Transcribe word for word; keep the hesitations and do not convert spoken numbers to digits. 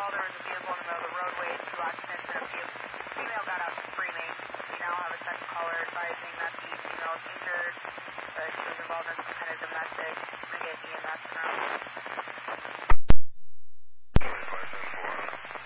call. There was a vehicle in the middle of the roadway. Two occupants